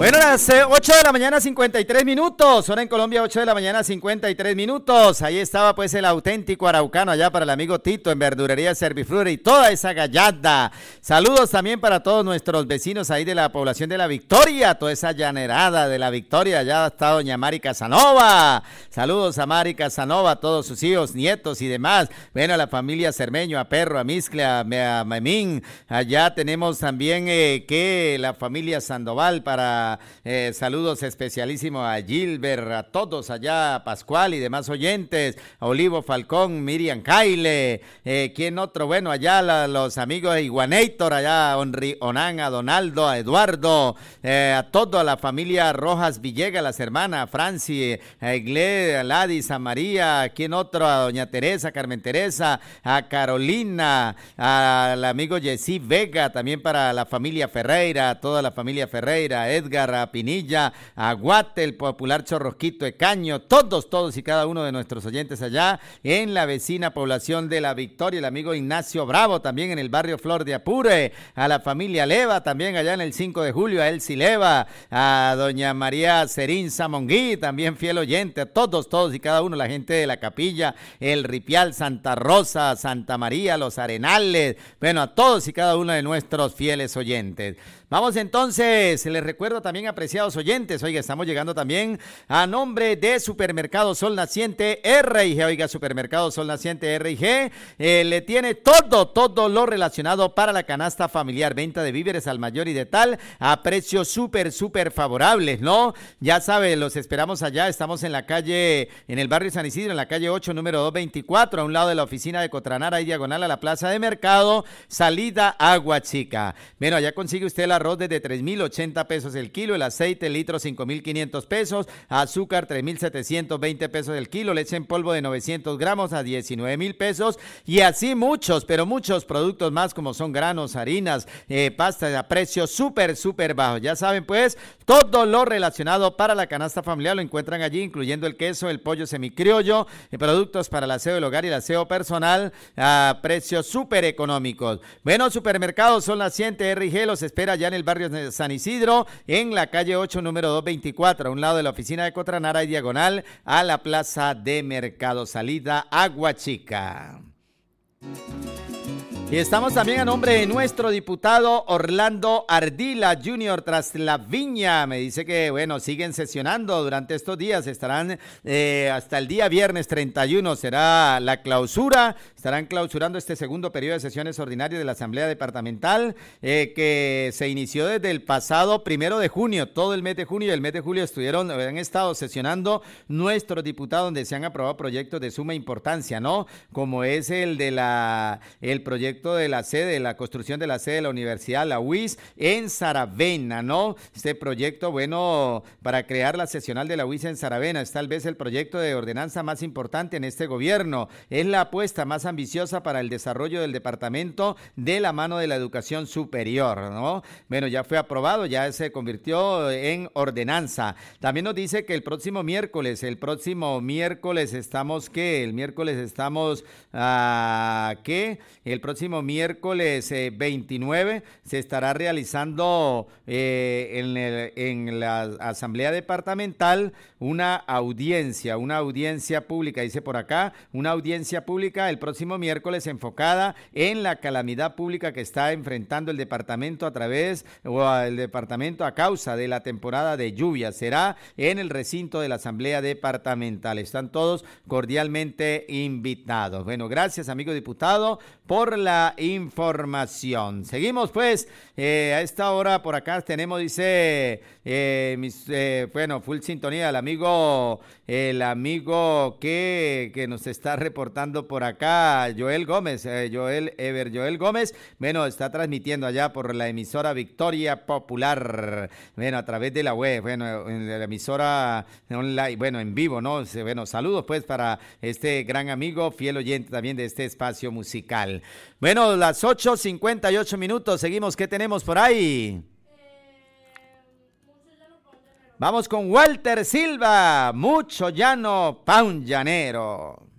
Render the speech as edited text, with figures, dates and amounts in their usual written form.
Bueno, las 8 de la mañana 53 minutos, hora en Colombia 8 de la mañana 53 minutos, ahí estaba pues el auténtico araucano allá para el amigo Tito en Verdurería Serviflura y toda esa gallada. Saludos también para todos nuestros vecinos ahí de la población de La Victoria, toda esa llanerada de La Victoria, allá está doña Mari Casanova. Saludos a Mari Casanova, a todos sus hijos, nietos y demás. Bueno, a la familia Cermeño, a Perro, a Miscle, a Memín. Allá tenemos también que la familia Sandoval para saludos especialísimos a Gilbert, a todos allá, a Pascual y demás oyentes, a Olivo Falcón, Miriam Caile, ¿quién otro? Bueno, allá los amigos de Iguanator, allá Onan, a Donaldo, a Eduardo, a toda la familia Rojas Villegas, las hermanas, a Franci, a Igle, a Ladis, a María, ¿quién otro? A doña Teresa, Carmen Teresa, a Carolina, al amigo Jessy Vega, también para la familia Ferreira, a toda la familia Ferreira, a Edgar, a Pinilla, a Guate, el popular Chorrosquito de Caño, todos y cada uno de nuestros oyentes allá en la vecina población de La Victoria, el amigo Ignacio Bravo, también en el barrio Flor de Apure, a la familia Leva, también allá en el 5 de julio, a Elsie Leva, a doña María Serín Samongui, también fiel oyente, a todos y cada uno, la gente de la Capilla, el Ripial, Santa Rosa, Santa María, Los Arenales, bueno, a todos y cada uno de nuestros fieles oyentes. Vamos entonces, les recuerdo también, apreciados oyentes, oiga, estamos llegando también a nombre de Supermercado Sol Naciente R&G, oiga, Supermercado Sol Naciente R&G, le tiene todo lo relacionado para la canasta familiar, venta de víveres al mayor y de tal, a precios súper favorables, ¿no? Ya sabe, los esperamos allá, estamos en la calle, en el barrio San Isidro, en la calle 8, número 224, a un lado de la oficina de Cotranara, ahí diagonal a la plaza de mercado, salida Agua Chica. Bueno, allá consigue usted la arroz desde 3,080 pesos el kilo, el aceite el litro 5,500 pesos, azúcar 3,720 pesos el kilo, leche en polvo de 900 gramos a 19,000 pesos y así muchos, pero muchos productos más como son granos, harinas, pastas a precios súper bajos. Ya saben pues, todo lo relacionado para la canasta familiar lo encuentran allí, incluyendo el queso, el pollo semicriollo, productos para el aseo del hogar y el aseo personal a precios súper económicos. Bueno, Supermercado Sol Naciente R&G los espera ya en el barrio de San Isidro, en la calle 8, número 224, a un lado de la oficina de Cotranara y diagonal a la plaza de mercado, salida Agua Chica. Y estamos también a nombre de nuestro diputado Orlando Ardila Jr. tras la Viña. Me dice que, bueno, siguen sesionando durante estos días. Estarán hasta el día viernes 31. Será la clausura. Estarán clausurando este segundo periodo de sesiones ordinarias de la Asamblea Departamental que se inició desde el pasado 1 de junio. Todo el mes de junio y el mes de julio han estado sesionando nuestros diputados donde se han aprobado proyectos de suma importancia, ¿no? Como es el proyecto de la sede, la construcción de la sede de la Universidad, la UIS, en Saravena, ¿no? Este proyecto, bueno, para crear la seccional de la UIS en Saravena, es tal vez el proyecto de ordenanza más importante en este gobierno. Es la apuesta más ambiciosa para el desarrollo del departamento de la mano de la educación superior, ¿no? Bueno, ya fue aprobado, ya se convirtió en ordenanza. También nos dice que el próximo miércoles estamos, ¿qué? El miércoles estamos, ¿qué? El próximo miércoles 29 se estará realizando en la Asamblea Departamental una audiencia pública, dice por acá, una audiencia pública el próximo miércoles enfocada en la calamidad pública que está enfrentando el departamento a causa de la temporada de lluvia. Será en el recinto de la Asamblea Departamental. Están todos cordialmente invitados. Bueno, gracias, amigo diputado, por la información. Seguimos pues, a esta hora por acá tenemos, dice, full sintonía, el amigo que nos está reportando por acá, Joel Gómez, Joel Gómez, bueno, está transmitiendo allá por la emisora Victoria Popular, bueno, a través de la web, bueno, en la emisora online, bueno, en vivo, ¿no? Bueno, saludos pues para este gran amigo, fiel oyente también de este espacio musical. Bueno, las 8:58 minutos, seguimos, ¿qué tenemos por ahí? Vamos con Walter Silva, mucho llano pa' un llanero.